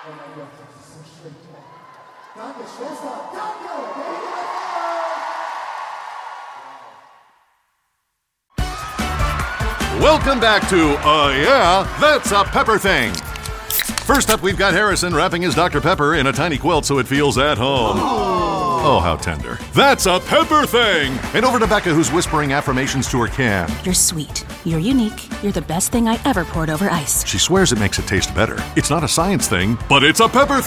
Oh mein Gott, das ist so schön. Danke, Schwester. Danke. Welcome back to Yeah, That's a Pepper Thing. First up, we've got Harrison wrapping his Dr. Pepper in a tiny quilt so it feels at home. Oh, how tender. That's a Pepper Thing! And over to Becca, who's whispering affirmations to her can. You're sweet. You're unique. You're the best thing I ever poured over ice. She swears it makes it taste better. It's not a science thing, but it's a Pepper Thing.